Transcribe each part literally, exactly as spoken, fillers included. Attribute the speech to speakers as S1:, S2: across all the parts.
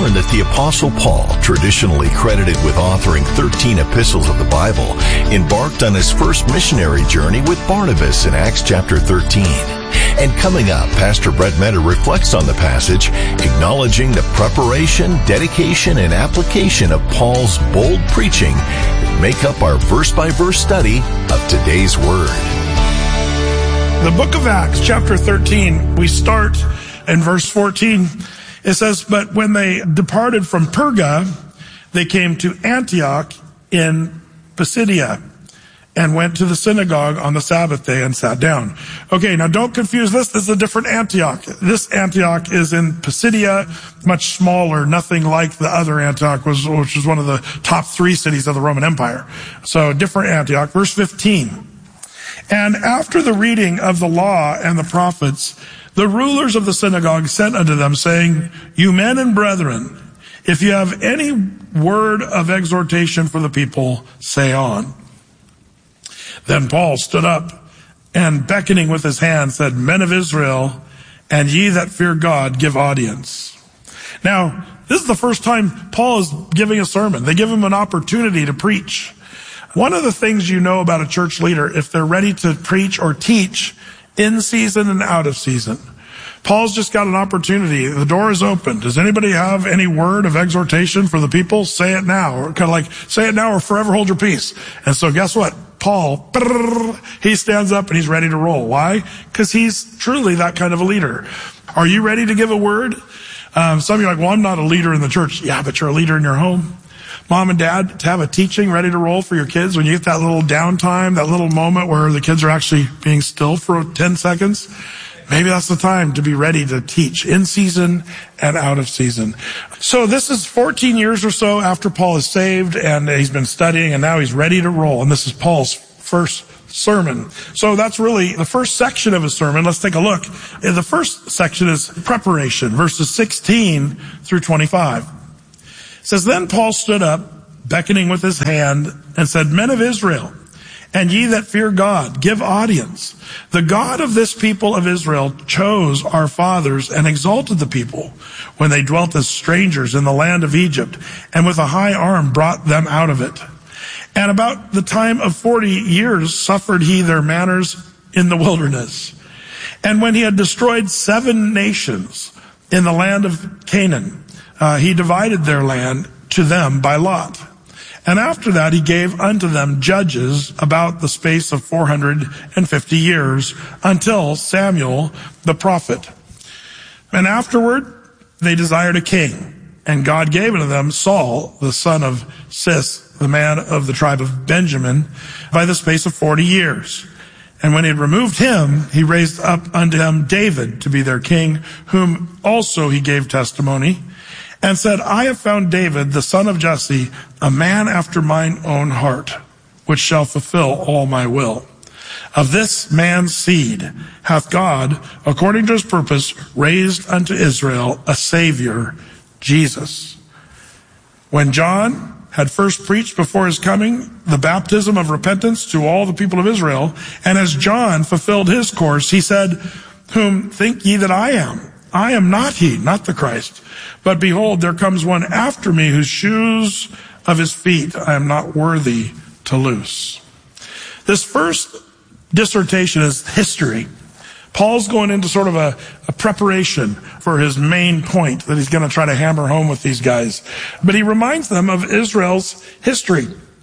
S1: learn that the Apostle Paul, traditionally credited with authoring thirteen epistles of the Bible, embarked on his first missionary journey with Barnabas in Acts chapter thirteen. And coming up, Pastor Brett Metter reflects on the passage, acknowledging the preparation, dedication, and application of Paul's bold preaching that make up our verse-by-verse study of today's Word.
S2: The book of Acts, chapter thirteen, we start in verse fourteen. It says, "But when they departed from Perga, they came to Antioch in Pisidia, and went to the synagogue on the Sabbath day and sat down." Okay, now don't confuse this. This is a different Antioch. This Antioch is in Pisidia, much smaller, nothing like the other Antioch, was, which was one of the top three cities of the Roman Empire. So different Antioch. Verse fifteen. "And after the reading of the law and the prophets, the rulers of the synagogue sent unto them, saying, You men and brethren, if you have any word of exhortation for the people, say on. Then Paul stood up and, beckoning with his hand, said, Men of Israel, and ye that fear God, give audience." Now, this is the first time Paul is giving a sermon. They give him an opportunity to preach. One of the things you know about a church leader, if they're ready to preach or teach in season and out of season. Paul's just got an opportunity. The door is open. Does anybody have any word of exhortation for the people? Say it now. Or kind of like, say it now or forever hold your peace. And so guess what? Paul, he stands up and he's ready to roll. Why? Because he's truly that kind of a leader. Are you ready to give a word? Um, some of you are like, well, I'm not a leader in the church. Yeah, but you're a leader in your home. Mom and dad, to have a teaching ready to roll for your kids when you get that little downtime, that little moment where the kids are actually being still for ten seconds. Maybe that's the time to be ready to teach in season and out of season. So this is fourteen years or so after Paul is saved and he's been studying and now he's ready to roll. And this is Paul's first sermon. So that's really the first section of his sermon. Let's take a look. The first section is preparation, verses sixteen through twenty-five. It says, Then Paul stood up, beckoning with his hand, and said, Men of Israel, and ye that fear God, give audience. The God of this people of Israel chose our fathers and exalted the people when they dwelt as strangers in the land of Egypt, and with a high arm brought them out of it. And about the time of forty years suffered he their manners in the wilderness. And when he had destroyed seven nations in the land of Canaan, uh, he divided their land to them by lot. And after that he gave unto them judges about the space of four hundred fifty years until Samuel the prophet. And afterward they desired a king, and God gave unto them Saul the son of Cis, the man of the tribe of Benjamin, by the space of forty years. And when he had removed him, he raised up unto him David to be their king, whom also he gave testimony, and said, I have found David, the son of Jesse, a man after mine own heart, which shall fulfill all my will. Of this man's seed hath God, according to his purpose, raised unto Israel a Savior, Jesus. When John had first preached before his coming the baptism of repentance to all the people of Israel, and as John fulfilled his course, he said, Whom think ye that I am? I am not he, not the Christ. But behold, there comes one after me whose shoes of his feet I am not worthy to loose. This first dissertation is history. Paul's going into sort of a, a preparation for his main point that he's going to try to hammer home with these guys. But he reminds them of Israel's history.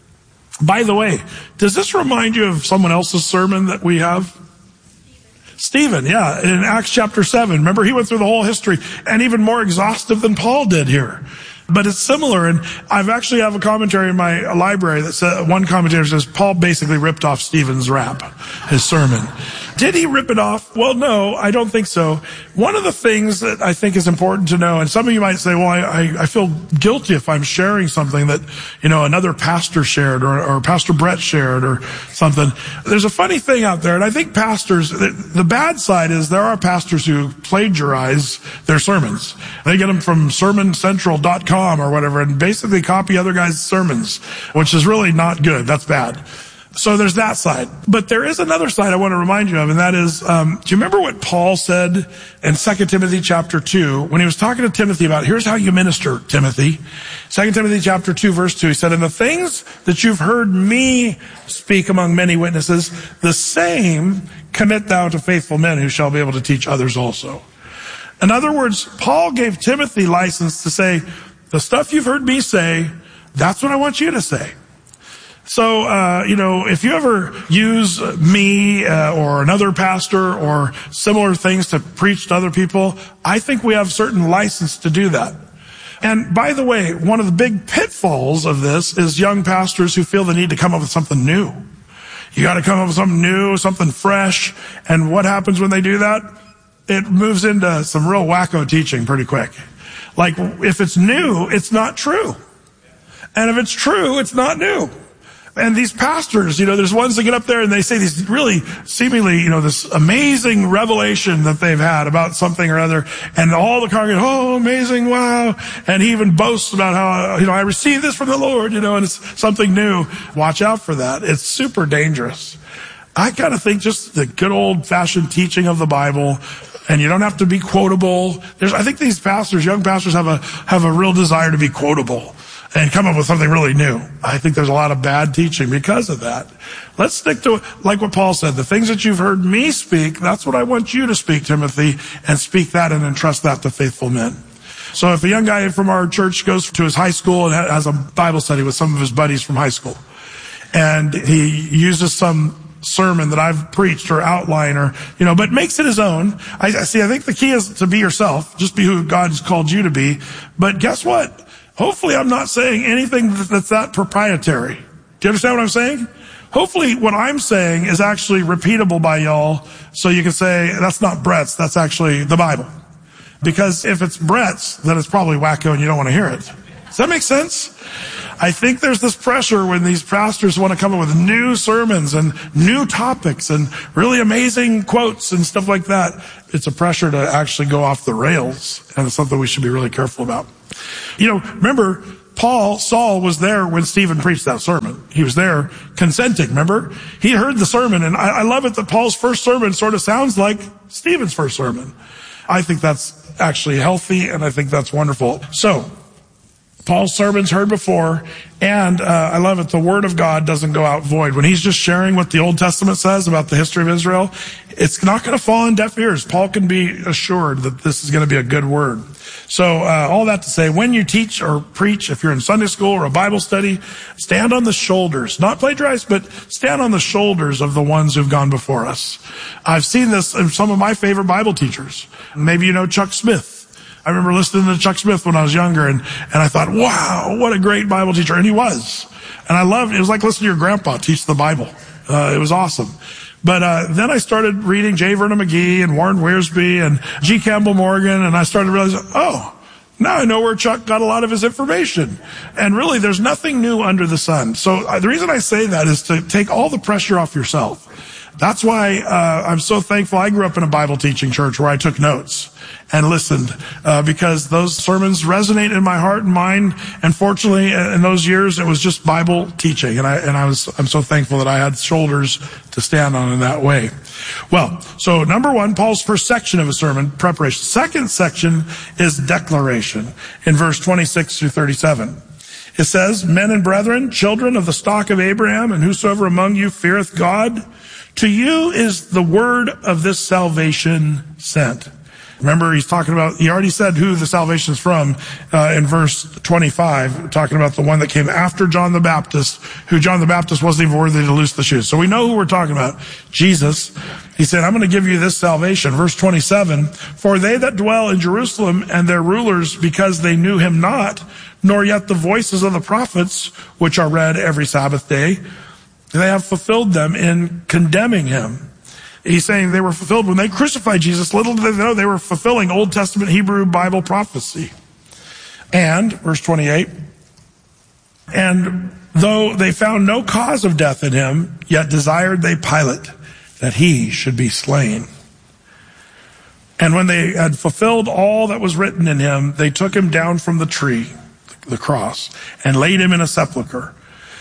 S2: By the way, does this remind you of someone else's sermon that we have? Stephen, yeah, in Acts chapter seven. Remember, he went through the whole history, and even more exhaustive than Paul did here. But it's similar, and I've actually have a commentary in my library that says, one commentator says, Paul basically ripped off Stephen's rap, his sermon. Did he rip it off? Well, no, I don't think so. One of the things that I think is important to know, and some of you might say, well, I, I feel guilty if I'm sharing something that, you know, another pastor shared or, or Pastor Brett shared or something. There's a funny thing out there, and I think pastors, the, the bad side is there are pastors who plagiarize their sermons. They get them from sermon central dot com or whatever and basically copy other guys' sermons, which is really not good. That's bad. So there's that side. But there is another side I want to remind you of, and that is, um, do you remember what Paul said in Second Timothy chapter two, when he was talking to Timothy about, here's how you minister, Timothy. Second Timothy chapter two, verse two, he said, "And the things that you've heard me speak among many witnesses, the same commit thou to faithful men who shall be able to teach others also." In other words, Paul gave Timothy license to say, the stuff you've heard me say, that's what I want you to say. So, uh, you know, if you ever use me uh, or another pastor or similar things to preach to other people, I think we have certain license to do that. And by the way, one of the big pitfalls of this is young pastors who feel the need to come up with something new. You got to come up with something new, something fresh. And what happens when they do that? It moves into some real wacko teaching pretty quick. Like, if it's new, it's not true. And if it's true, it's not new. And these pastors, you know, there's ones that get up there and they say these really seemingly, you know, this amazing revelation that they've had about something or other. And all the congregation, oh, amazing, wow. And he even boasts about how, you know, I received this from the Lord, you know, and it's something new. Watch out for that. It's super dangerous. I kind of think just the good old fashioned teaching of the Bible, and you don't have to be quotable. There's, I think these pastors, young pastors have a, have a real desire to be quotable and come up with something really new. I think there's a lot of bad teaching because of that. Let's stick to, like what Paul said, the things that you've heard me speak, that's what I want you to speak, Timothy, and speak that and entrust that to faithful men. So if a young guy from our church goes to his high school and has a Bible study with some of his buddies from high school, and he uses some sermon that I've preached or outline or, you know, but makes it his own. I, I see, I think the key is to be yourself, just be who God's called you to be. But guess what? Hopefully I'm not saying anything that's that proprietary. Do you understand what I'm saying? Hopefully what I'm saying is actually repeatable by y'all, so you can say, that's not Brett's, that's actually the Bible. Because if it's Brett's, then it's probably wacko and you don't want to hear it. Does that make sense? I think there's this pressure when these pastors want to come up with new sermons and new topics and really amazing quotes and stuff like that. It's a pressure to actually go off the rails, and it's something we should be really careful about. You know, remember, Paul, Saul was there when Stephen preached that sermon. He was there consenting, remember? He heard the sermon, and I, I love it that Paul's first sermon sort of sounds like Stephen's first sermon. I think that's actually healthy, and I think that's wonderful. So, Paul's sermon's heard before, and uh, I love it, the word of God doesn't go out void. When he's just sharing what the Old Testament says about the history of Israel, it's not going to fall on deaf ears. Paul can be assured that this is going to be a good word. So uh, all that to say, when you teach or preach, if you're in Sunday school or a Bible study, stand on the shoulders, not plagiarize, but stand on the shoulders of the ones who've gone before us. I've seen this in some of my favorite Bible teachers. Maybe you know Chuck Smith. I remember listening to Chuck Smith when I was younger, and, and I thought, wow, what a great Bible teacher. And he was. And I loved it. It was like listening to your grandpa teach the Bible. Uh, it was awesome. But uh then I started reading J. Vernon McGee and Warren Wiersbe and G. Campbell Morgan, and I started realizing, oh, now I know where Chuck got a lot of his information. And really, there's nothing new under the sun. So uh, the reason I say that is to take all the pressure off yourself. That's why uh I'm so thankful I grew up in a Bible teaching church where I took notes and listened, uh because those sermons resonate in my heart and mind. And fortunately, in those years, it was just Bible teaching, and I and I was I'm so thankful that I had shoulders to stand on in that way. Well, so number one, Paul's first section of a sermon, preparation. Second section is declaration in verse twenty-six through thirty-seven. It says, "Men and brethren, children of the stock of Abraham, and whosoever among you feareth God, to you is the word of this salvation sent." Remember, he's talking about, he already said who the salvation is from uh, in verse twenty-five, talking about the one that came after John the Baptist, who John the Baptist wasn't even worthy to loose the shoes. So we know who we're talking about, Jesus. He said, I'm going to give you this salvation. Verse twenty-seven, "For they that dwell in Jerusalem and their rulers, because they knew him not, nor yet the voices of the prophets, which are read every Sabbath day, they have fulfilled them in condemning him." He's saying they were fulfilled when they crucified Jesus. Little did they know they were fulfilling Old Testament Hebrew Bible prophecy. And, verse twenty-eight, "And though they found no cause of death in him, yet desired they Pilate that he should be slain. And when they had fulfilled all that was written in him, they took him down from the tree," the cross, "and laid him in a sepulchre.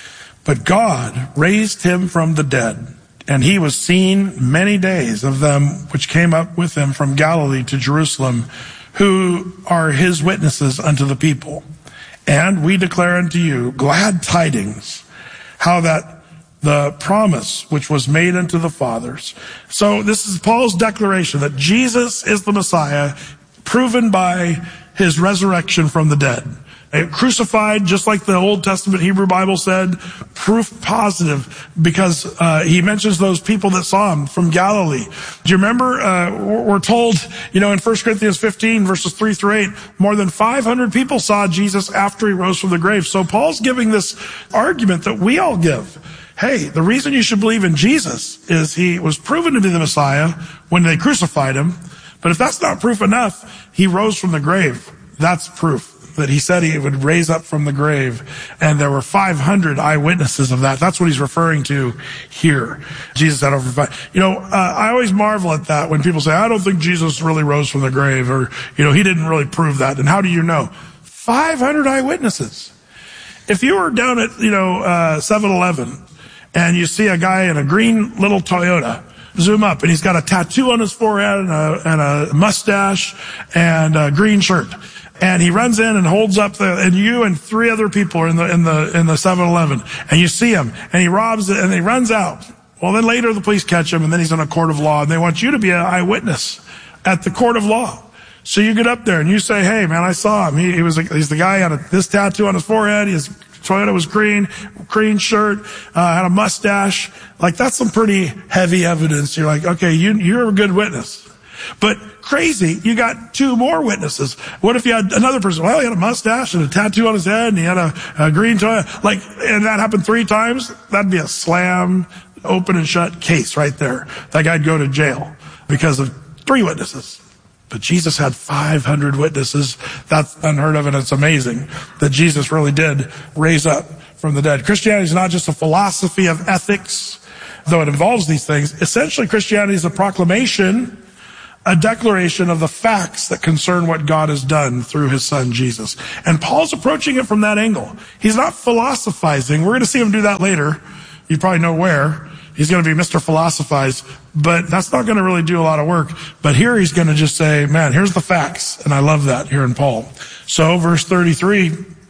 S2: But God raised him from the dead, and he was seen many days of them which came up with him from Galilee to Jerusalem, who are his witnesses unto the people. And we declare unto you glad tidings, how that the promise which was made unto the fathers. So this is Paul's declaration that Jesus is the Messiah, proven by his resurrection from the dead. Crucified, just like the Old Testament Hebrew Bible said, proof positive, because uh, he mentions those people that saw him from Galilee. Do you remember, uh, we're told, you know, in First Corinthians fifteen, verses three through eight, more than five hundred people saw Jesus after he rose from the grave. So Paul's giving this argument that we all give. Hey, the reason you should believe in Jesus is he was proven to be the Messiah when they crucified him. But if that's not proof enough, he rose from the grave. That's proof that he said he would raise up from the grave. And there were five hundred eyewitnesses of that. That's what he's referring to here. Jesus had over five. You know, uh, I always marvel at that when people say, I don't think Jesus really rose from the grave, or, you know, he didn't really prove that. And how do you know? five hundred eyewitnesses. If you were down at, you know, uh, seven eleven and you see a guy in a green little Toyota, zoom up, and he's got a tattoo on his forehead and a, and a mustache and a green shirt. And he runs in and holds up the, and you and three other people are in the, in the, in the seven eleven, and you see him, and he robs it, and he runs out. Well, then later the police catch him, and then he's in a court of law, and they want you to be an eyewitness at the court of law. So you get up there and you say, hey man, I saw him. He, he was, a, he's the guy, had a, this tattoo on his forehead, his Toyota was green, green shirt, uh, had a mustache. Like, that's some pretty heavy evidence. You're like, okay, you, you're a good witness. But crazy, you got two more witnesses. What if you had another person? Well, he had a mustache and a tattoo on his head, and he had a, a green Toyota. Like, and that happened three times. That'd be a slam, open and shut case right there. That guy'd go to jail because of three witnesses. But Jesus had five hundred witnesses. That's unheard of, and it's amazing that Jesus really did raise up from the dead. Christianity is not just a philosophy of ethics, though it involves these things. Essentially, Christianity is a proclamation, a declaration of the facts that concern what God has done through his son, Jesus. And Paul's approaching it from that angle. He's not philosophizing. We're going to see him do that later. You probably know where. He's going to be Mister Philosophize, but that's not going to really do a lot of work. But here he's going to just say, man, here's the facts. And I love that here in Paul. So verse thirty-three,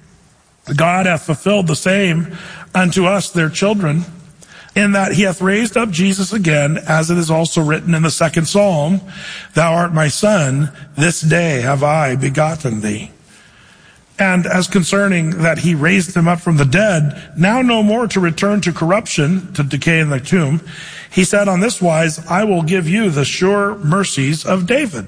S2: God hath fulfilled the same unto us, their children, in that he hath raised up Jesus again, as it is also written in the second Psalm, thou art my son, this day have I begotten thee. And as concerning that he raised him up from the dead, now no more to return to corruption, to decay in the tomb, he said on this wise, I will give you the sure mercies of David.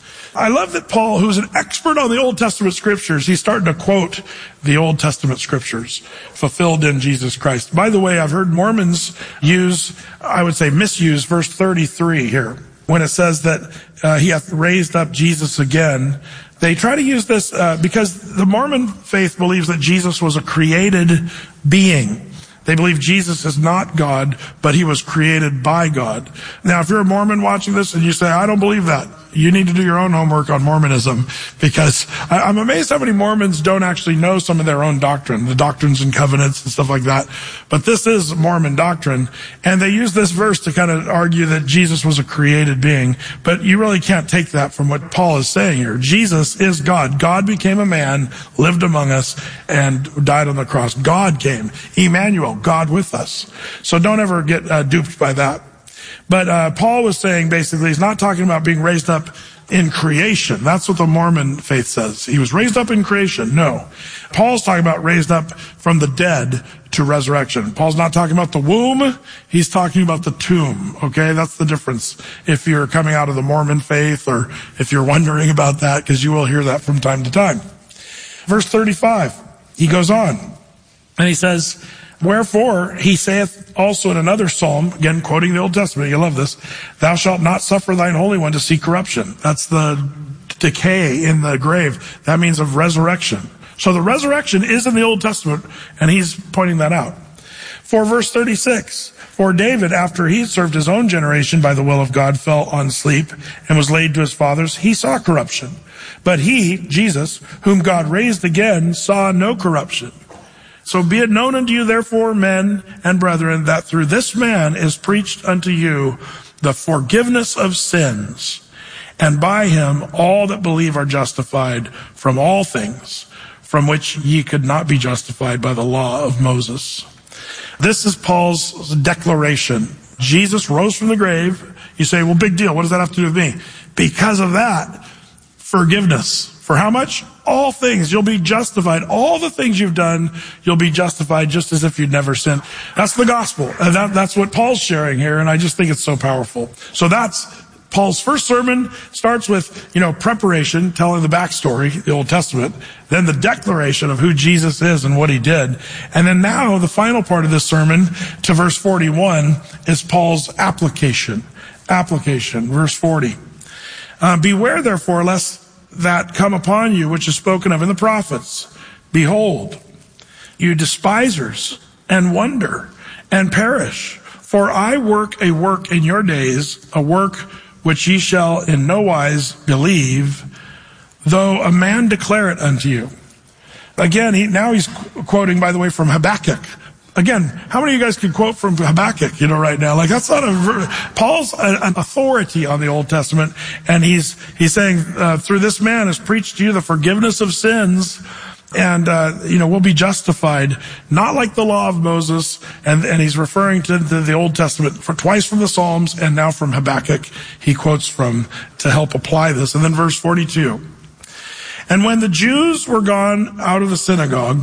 S2: I love that Paul, who's an expert on the Old Testament scriptures, he's starting to quote the Old Testament scriptures fulfilled in Jesus Christ. By the way, I've heard Mormons use, I would say misuse verse thirty-three here, when it says that uh, he hath raised up Jesus again. They try to use this uh, because the Mormon faith believes that Jesus was a created being. They believe Jesus is not God, but he was created by God. Now, if you're a Mormon watching this and you say, I don't believe that, you need to do your own homework on Mormonism, because I, I'm amazed how many Mormons don't actually know some of their own doctrine, the doctrines and covenants and stuff like that. But this is Mormon doctrine, and they use this verse to kind of argue that Jesus was a created being. But you really can't take that from what Paul is saying here. Jesus is God. God became a man, lived among us, and died on the cross. God came. Emmanuel, God with us. So don't ever get uh, duped by that. But uh, Paul was saying, basically, he's not talking about being raised up in creation. That's what the Mormon faith says. He was raised up in creation. No. Paul's talking about raised up from the dead to resurrection. Paul's not talking about the womb. He's talking about the tomb. Okay? That's the difference if you're coming out of the Mormon faith, or if you're wondering about that, because you will hear that from time to time. Verse thirty-five, he goes on, and he says, wherefore, he saith also in another psalm, again quoting the Old Testament, you love this, thou shalt not suffer thine Holy One to see corruption. That's the decay in the grave. That means of resurrection. So the resurrection is in the Old Testament, and he's pointing that out. For verse thirty-six, for David, after he served his own generation by the will of God, fell on sleep and was laid to his fathers, he saw corruption. But he, Jesus, whom God raised again, saw no corruption. So be it known unto you, therefore, men and brethren, that through this man is preached unto you the forgiveness of sins, and by him all that believe are justified from all things from which ye could not be justified by the law of Moses. This is Paul's declaration. Jesus rose from the grave. You say, well, big deal. What does that have to do with me? Because of that, forgiveness. For how much? All things. You'll be justified. All the things you've done, you'll be justified just as if you'd never sinned. That's the gospel. And that, that's what Paul's sharing here, and I just think it's so powerful. So that's Paul's first sermon. Starts with, you know, preparation, telling the backstory, the Old Testament, then the declaration of who Jesus is and what he did. And then now the final part of this sermon to verse forty-one is Paul's application. Application, verse forty. Uh, Beware therefore lest that come upon you which is spoken of in the prophets. Behold, you despisers, and wonder, and perish. For I work a work in your days, a work which ye shall in no wise believe, though a man declare it unto you. Again, he, now he's quoting, by the way, from Habakkuk. Again, how many of you guys could quote from Habakkuk, you know, right now? Like, that's not a, Paul's an authority on the Old Testament, and he's, he's saying, uh, through this man is preached to you the forgiveness of sins, and, uh, you know, we'll be justified, not like the law of Moses, and, and he's referring to the, the Old Testament for twice from the Psalms, and now from Habakkuk, he quotes from, to help apply this. And then verse forty-two. And when the Jews were gone out of the synagogue,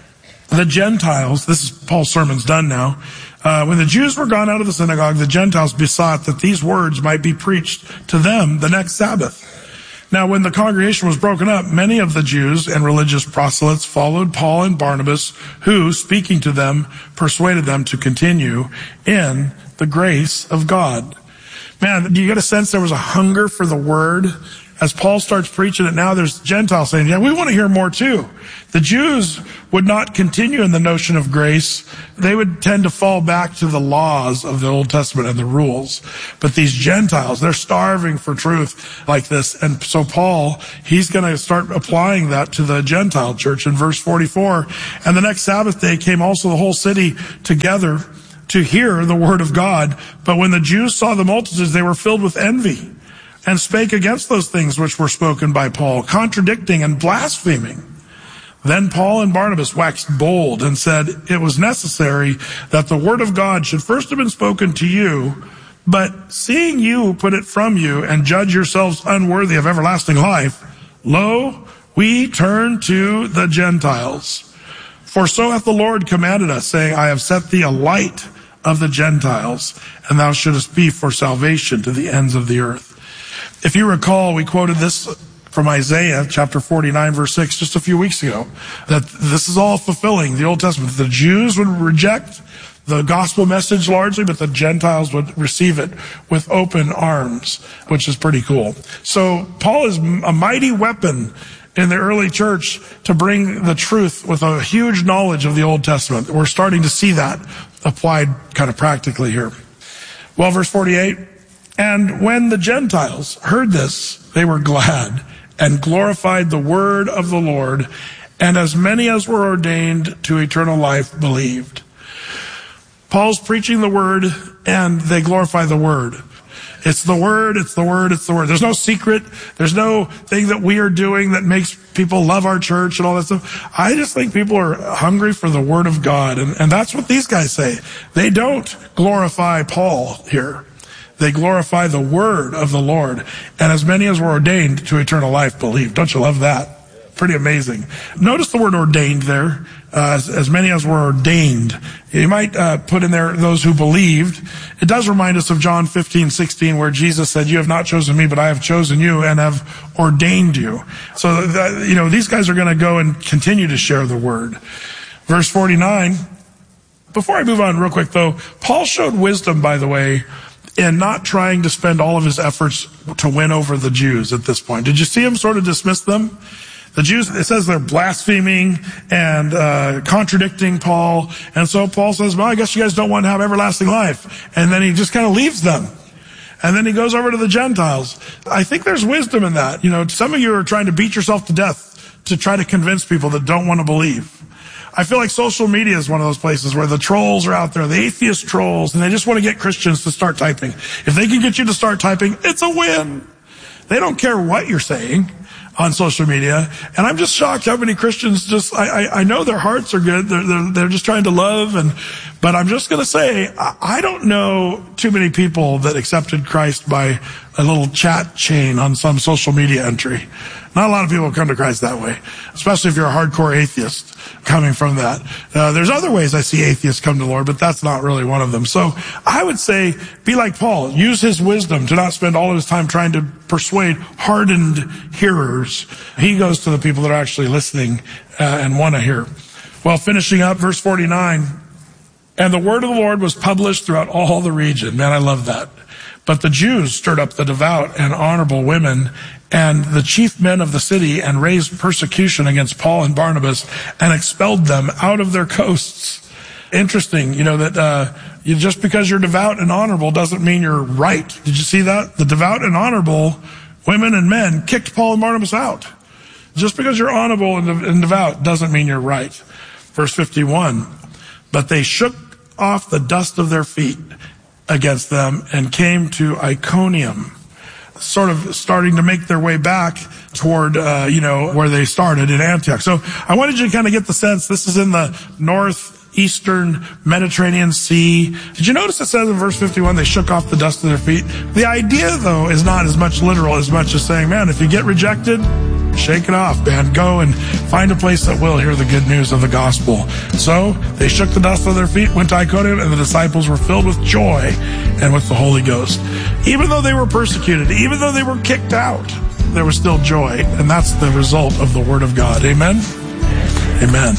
S2: the Gentiles, this is Paul's sermon's done now, uh, when the Jews were gone out of the synagogue, the Gentiles besought that these words might be preached to them the next Sabbath. Now, when the congregation was broken up, many of the Jews and religious proselytes followed Paul and Barnabas, who, speaking to them, persuaded them to continue in the grace of God. Man, do you get a sense there was a hunger for the word? As Paul starts preaching it now, there's Gentiles saying, yeah, we want to hear more too. The Jews would not continue in the notion of grace. They would tend to fall back to the laws of the Old Testament and the rules. But these Gentiles, they're starving for truth like this. And so Paul, he's going to start applying that to the Gentile church in verse forty-four. And the next Sabbath day came also the whole city together to hear the word of God. But when the Jews saw the multitudes, they were filled with envy, and spake against those things which were spoken by Paul, contradicting and blaspheming. Then Paul and Barnabas waxed bold and said, it was necessary that the word of God should first have been spoken to you, but seeing you put it from you and judge yourselves unworthy of everlasting life, lo, we turn to the Gentiles. For so hath the Lord commanded us, saying, I have set thee a light of the Gentiles, and thou shouldest be for salvation to the ends of the earth. If you recall, we quoted this from Isaiah chapter forty-nine, verse six, just a few weeks ago, that this is all fulfilling the Old Testament. The Jews would reject the gospel message largely, but the Gentiles would receive it with open arms, which is pretty cool. So Paul is a mighty weapon in the early church to bring the truth with a huge knowledge of the Old Testament. We're starting to see that applied kind of practically here. Well, verse forty-eight. And when the Gentiles heard this, they were glad and glorified the word of the Lord, and as many as were ordained to eternal life believed. Paul's preaching the word, and they glorify the word. It's the word, it's the word, it's the word. There's no secret. There's no thing that we are doing that makes people love our church and all that stuff. I just think people are hungry for the word of God, and, and that's what these guys say. They don't glorify Paul here. They glorify the word of the Lord, and as many as were ordained to eternal life believe. Don't you love that? Pretty amazing. Notice the word ordained there, uh, as, as many as were ordained. You might uh, put in there those who believed. It does remind us of John fifteen sixteen, where Jesus said, you have not chosen me, but I have chosen you and have ordained you. So, that, you know, these guys are going to go and continue to share the word. Verse forty-nine. Before I move on real quick, though, Paul showed wisdom, by the way, and not trying to spend all of his efforts to win over the Jews at this point. Did you see him sort of dismiss them? The Jews, it says they're blaspheming and uh contradicting Paul. And so Paul says, well, I guess you guys don't want to have everlasting life. And then he just kind of leaves them. And then he goes over to the Gentiles. I think there's wisdom in that. You know, some of you are trying to beat yourself to death to try to convince people that don't want to believe. I feel like social media is one of those places where the trolls are out there, the atheist trolls, and they just want to get Christians to start typing. If they can get you to start typing, it's a win. They don't care what you're saying on social media. And I'm just shocked how many Christians just, I, I, I know their hearts are good. They're, they're, they're just trying to love. And, but I'm just going to say, I, I don't know too many people that accepted Christ by a little chat chain on some social media entry. Not a lot of people come to Christ that way, especially if you're a hardcore atheist coming from that. Uh, there's other ways I see atheists come to the Lord, but that's not really one of them. So I would say, be like Paul. Use his wisdom to not spend all of his time trying to persuade hardened hearers. He goes to the people that are actually listening uh, and want to hear. Well, finishing up, verse forty-nine. And the word of the Lord was published throughout all the region. Man, I love that. But the Jews stirred up the devout and honorable women and the chief men of the city and raised persecution against Paul and Barnabas and expelled them out of their coasts. Interesting, you know, that uh you, just because you're devout and honorable doesn't mean you're right. Did you see that? The devout and honorable women and men kicked Paul and Barnabas out. Just because you're honorable and, and devout doesn't mean you're right. Verse fifty-one, but they shook off the dust of their feet against them and came to Iconium, sort of starting to make their way back toward, uh, you know, where they started in Antioch. So I wanted you to kind of get the sense this is in the northeastern Mediterranean Sea. Did you notice it says in verse fifty-one, they shook off the dust of their feet? The idea, though, is not as much literal as much as saying, man, if you get rejected, shake it off, man. Go and find a place that will hear the good news of the gospel. So they shook the dust of their feet, went to Iconium, and the disciples were filled with joy and with the Holy Ghost. Even though they were persecuted, even though they were kicked out, there was still joy. And that's the result of the Word of God. Amen? Amen.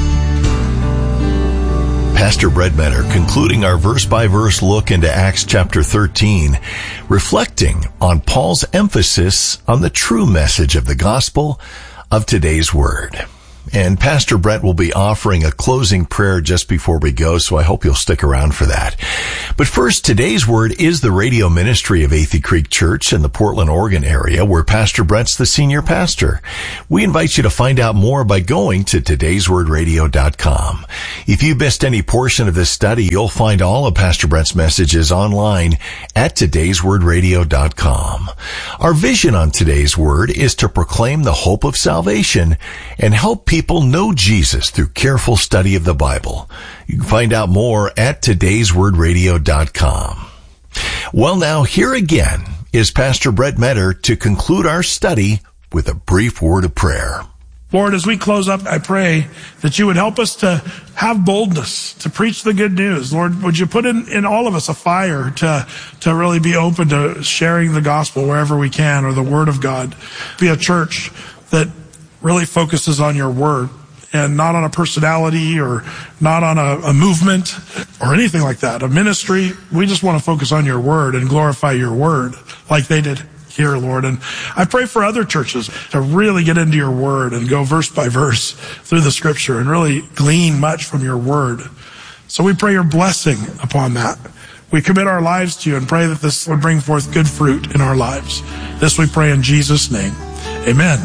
S1: Pastor Brett Metter concluding our verse-by-verse look into Acts chapter thirteen, reflecting on Paul's emphasis on the true message of the gospel of today's word. And Pastor Brett will be offering a closing prayer just before we go, so I hope you'll stick around for that. But first, today's word is the radio ministry of Athey Creek Church in the Portland, Oregon area, where Pastor Brett's the senior pastor. We invite you to find out more by going to todays word radio dot com. If you missed any portion of this study, you'll find all of Pastor Brett's messages online at todays word radio dot com. Our vision on today's word is to proclaim the hope of salvation and help people People know Jesus through careful study of the Bible. You can find out more at todays word radio dot com. Well, now here again is Pastor Brett Metter to conclude our study with a brief word of prayer.
S2: Lord, as we close up, I pray that you would help us to have boldness to preach the good news. Lord, would you put in, in all of us a fire to, to really be open to sharing the gospel wherever we can, or the word of God. Be a church that really focuses on your word and not on a personality or not on a, a movement or anything like that. A ministry, we just want to focus on your word and glorify your word like they did here, Lord. And I pray for other churches to really get into your word and go verse by verse through the scripture and really glean much from your word. So we pray your blessing upon that. We commit our lives to you and pray that this would bring forth good fruit in our lives. This we pray in Jesus' name. Amen.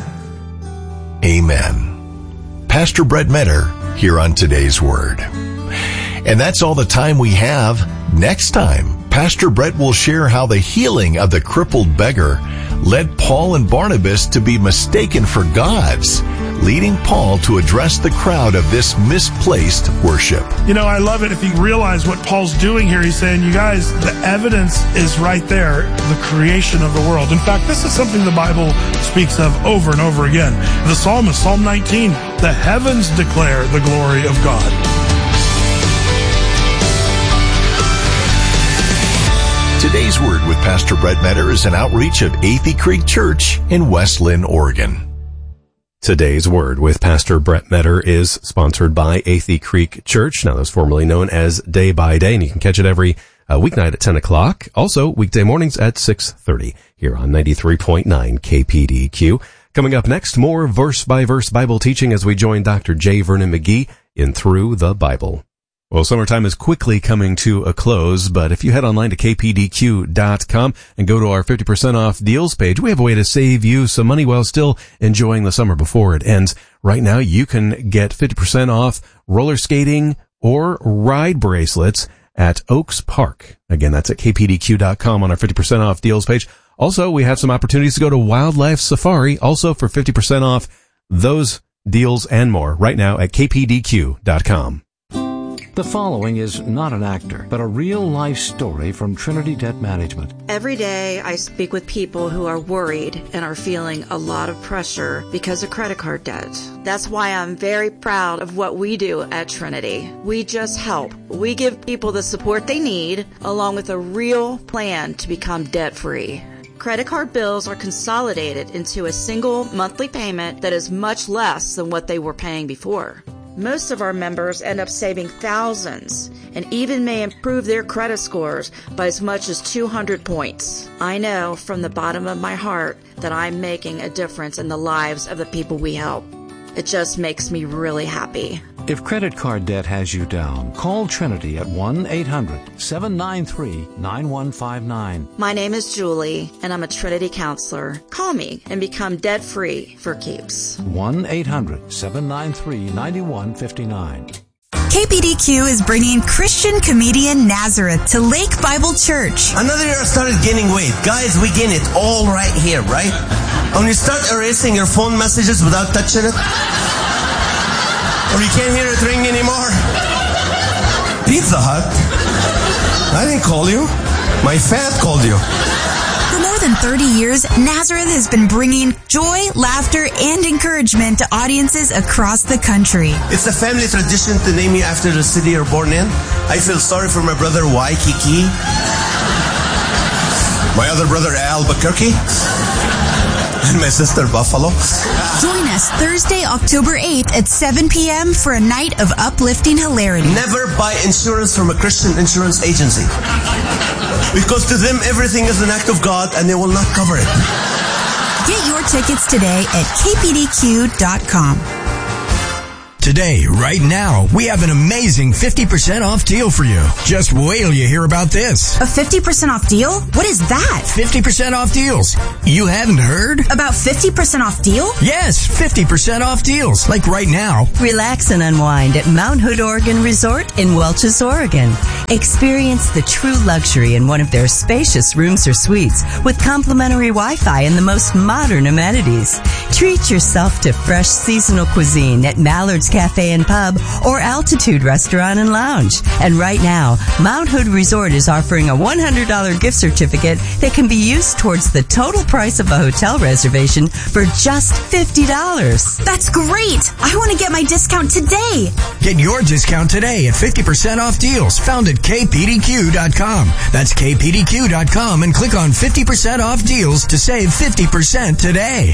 S1: Amen. Pastor Brett Metter here on Today's Word. And that's all the time we have. Next time, Pastor Brett will share how the healing of the crippled beggar led Paul and Barnabas to be mistaken for gods, leading Paul to address the crowd of this misplaced worship.
S2: You know, I love it if you realize what Paul's doing here. He's saying, you guys, the evidence is right there, the creation of the world. In fact, this is something the Bible speaks of over and over again. The psalmist, Psalm nineteen, the heavens declare the glory of God.
S1: Today's Word with Pastor Brett Metter is an outreach of Athey Creek Church in West Lynn, Oregon.
S3: Today's Word with Pastor Brett Metter is sponsored by Athey Creek Church, now that's formerly known as Day by Day, and you can catch it every uh, weeknight at ten o'clock, also weekday mornings at six thirty here on ninety-three point nine K P D Q. Coming up next, more verse-by-verse Bible teaching as we join Doctor J. Vernon McGee in Through the Bible. Well, summertime is quickly coming to a close, but if you head online to k p d q dot com and go to our fifty percent off deals page, we have a way to save you some money while still enjoying the summer before it ends. Right now, you can get fifty percent off roller skating or ride bracelets at Oaks Park. Again, that's at k p d q dot com on our fifty percent off deals page. Also, we have some opportunities to go to Wildlife Safari, also for fifty percent off those deals and more right now at k p d q dot com.
S4: The following is not an actor, but a real-life story from Trinity Debt Management.
S5: Every day I speak with people who are worried and are feeling a lot of pressure because of credit card debt. That's why I'm very proud of what we do at Trinity. We just help. We give people the support they need, along with a real plan to become debt-free. Credit card bills are consolidated into a single monthly payment that is much less than what they were paying before. Most of our members end up saving thousands and even may improve their credit scores by as much as two hundred points. I know from the bottom of my heart that I'm making a difference in the lives of the people we help. It just makes me really happy.
S4: If credit card debt has you down, call Trinity at one eight hundred seven nine three nine one five nine.
S5: My name is Julie, and I'm a Trinity counselor. Call me and become debt-free for keeps.
S4: one eight hundred seven nine three nine one five nine.
S6: K P D Q is bringing Christian comedian Nazareth to Lake Bible Church.
S7: Another year I started gaining weight. Guys, we gain it all right here, right? When you start erasing your phone messages without touching it, or you can't hear it ring anymore. Pizza Hut? I didn't call you. My fat called you.
S6: For more than thirty years, Nazareth has been bringing joy, laughter, and encouragement to audiences across the country.
S7: It's a family tradition to name you after the city you're born in. I feel sorry for my brother Waikiki, my other brother Albuquerque, and my sister Buffalo.
S6: Join us Thursday, October eighth at seven p.m. for a night of uplifting hilarity.
S7: Never buy insurance from a Christian insurance agency, because to them everything is an act of God and they will not cover it.
S6: Get your tickets today at k p d q dot com.
S8: Today, right now, we have an amazing fifty percent off deal for you. Just wait till you hear about this.
S6: A fifty percent off deal? What is that?
S8: fifty percent off deals. You haven't heard?
S6: About fifty percent off deal?
S8: Yes, fifty percent off deals. Like right now.
S9: Relax and unwind at Mount Hood Oregon Resort in Welches, Oregon. Experience the true luxury in one of their spacious rooms or suites with complimentary Wi-Fi and the most modern amenities. Treat yourself to fresh seasonal cuisine at Mallard's Cafe and Pub or Altitude Restaurant and Lounge. And right now, Mount Hood Resort is offering a one hundred dollars gift certificate that can be used towards the total price of a hotel reservation for just fifty dollars.
S6: That's great! I want to get my discount today.
S8: Get your discount today at fifty percent off deals found at k p d q dot com. That's k p d q dot com and click on fifty percent off deals to save fifty percent today.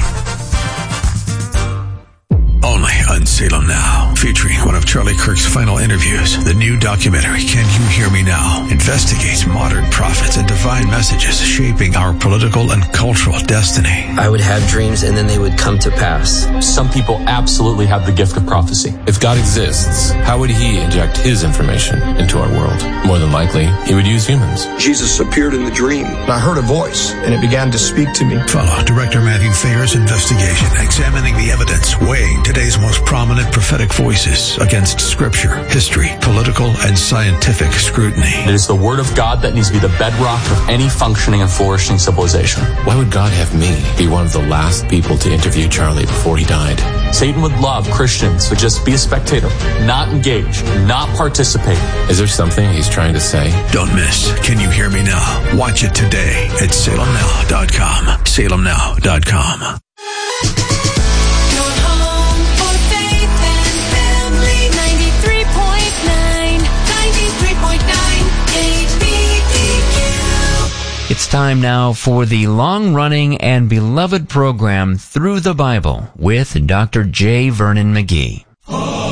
S10: Only on Salem Now, featuring one of Charlie Kirk's final interviews. The new documentary, Can You Hear Me Now?, investigates modern prophets and divine messages shaping our political and cultural destiny.
S11: I would have dreams and then they would come to pass.
S12: Some people absolutely have the gift of prophecy. If God exists, how would he inject his information into our world? More than likely, he would use humans.
S13: Jesus appeared in the dream, and I heard a voice, and it began to speak to me.
S10: Follow Director Matthew Thayer's investigation, examining the evidence, weighing today's most prominent prophetic voices against scripture, history, political, and scientific scrutiny.
S12: It is the word of God that needs to be the bedrock of any functioning and flourishing civilization.
S11: Why would God have me be one of the last people to interview Charlie before he died?
S12: Satan would love Christians to just be a spectator, not engage, not participate.
S11: Is there something he's trying to say?
S10: Don't miss Can You Hear Me Now? Watch it today at salem now dot com. salem now dot com.
S14: It's time now for the long-running and beloved program Through the Bible with Doctor J. Vernon McGee.